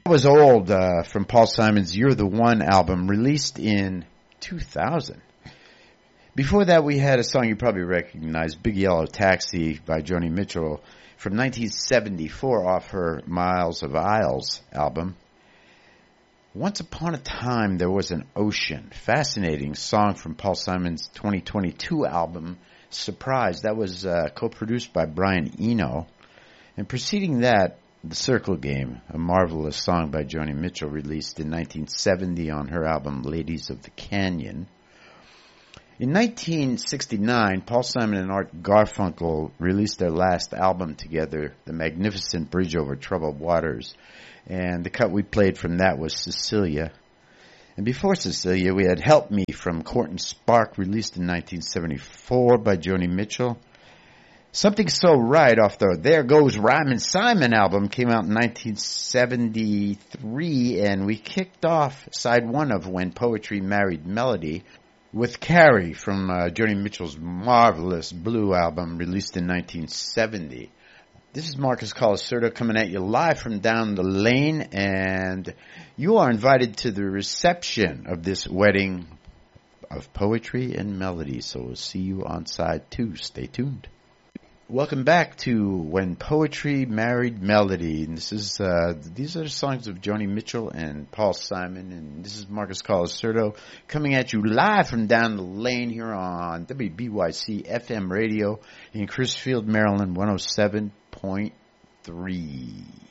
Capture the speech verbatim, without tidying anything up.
was Old uh, from Paul Simon's You're the One album, released in two thousand. Before that, we had a song you probably recognize, Big Yellow Taxi by Joni Mitchell from nineteen seventy-four off her Miles of Isles album. Once Upon a Time, There Was an Ocean. Fascinating song from Paul Simon's twenty twenty-two album, Surprise. That was uh, co-produced by Brian Eno. And preceding that, The Circle Game, a marvelous song by Joni Mitchell, released in nineteen seventy on her album Ladies of the Canyon. In nineteen sixty-nine, Paul Simon and Art Garfunkel released their last album together, The Magnificent Bridge Over Troubled Waters. And the cut we played from that was Cecilia. And before Cecilia, we had Help Me from Court and Spark, released in nineteen seventy-four by Joni Mitchell. Something So Right off the There Goes Ryman Simon album came out in nineteen seventy-three, and we kicked off side one of When Poetry Married Melody with Carrie from uh, Joni Mitchell's marvelous Blue album, released in nineteen seventy. This is Marcus Colasurdo coming at you live from down the lane, and you are invited to the reception of this wedding of poetry and melody. So we'll see you on side two. Stay tuned. Welcome back to When Poetry Married Melody. And this is uh, these are the songs of Joni Mitchell and Paul Simon, and this is Marcus Colasurdo coming at you live from down the lane here on W B Y C F M radio in Crisfield, Maryland, one oh seven point three.